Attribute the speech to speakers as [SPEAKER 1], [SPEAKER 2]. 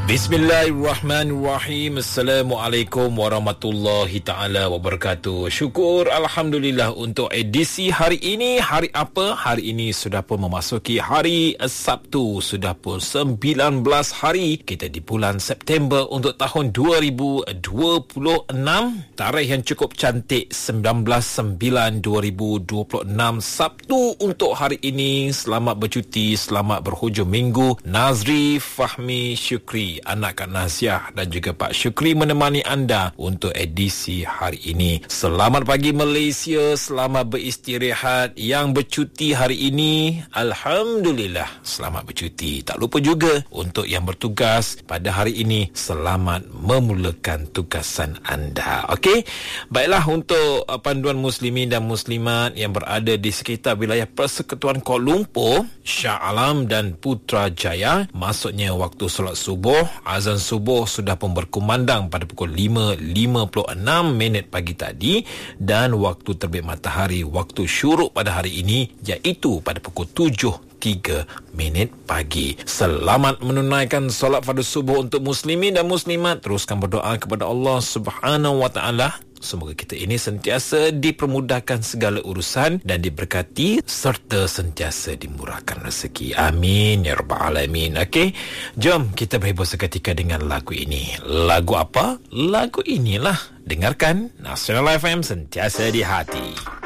[SPEAKER 1] Bismillahirrahmanirrahim. Assalamualaikum warahmatullahi ta'ala wabarakatuh. Syukur Alhamdulillah untuk edisi hari ini. Hari apa? Hari ini sudah pun memasuki hari Sabtu. Sudah pun 19 hari kita di bulan September untuk tahun 2026. Tarikh yang cukup cantik, 19/9/2026, Sabtu untuk hari ini. Selamat bercuti, selamat berhujung minggu. Nazri, Fahmi, Syukri, anak Kak Naziah dan juga Pak Syukri menemani anda untuk edisi hari ini. Selamat pagi Malaysia, selamat beristirahat. Yang bercuti hari ini, Alhamdulillah, selamat bercuti. Tak lupa juga untuk yang bertugas pada hari ini, selamat memulakan tugasan anda. Okey, baiklah, untuk panduan muslimin dan muslimat yang berada di sekitar wilayah Persekutuan Kuala Lumpur, Shah Alam dan Putrajaya, maksudnya waktu solat subuh, azan subuh sudah pun berkumandang pada pukul 5.56 pagi tadi, dan waktu terbit matahari, waktu syuruk pada hari ini, iaitu pada pukul 7.03 pagi. Selamat menunaikan solat fardu subuh untuk muslimin dan muslimat. Teruskan berdoa kepada Allah Subhanahu wa taala. Semoga kita ini sentiasa dipermudahkan segala urusan dan diberkati serta sentiasa dimurahkan rezeki. Amin ya rabbal alamin. Okey, jom kita berhibur seketika dengan lagu ini. Lagu apa? Lagu inilah. Dengarkan Nasional FM, sentiasa di hati.